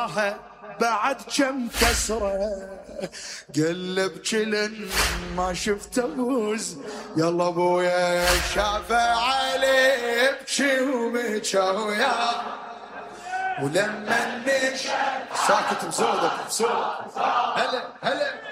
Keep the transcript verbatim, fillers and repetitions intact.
وراها بعد كم كسرة، قلب كلن ما شفت ابوز، يلا ابويا شافه علي ابكي وبكى ويا، ولما النش ساكت بزودك بزودك هلا هلا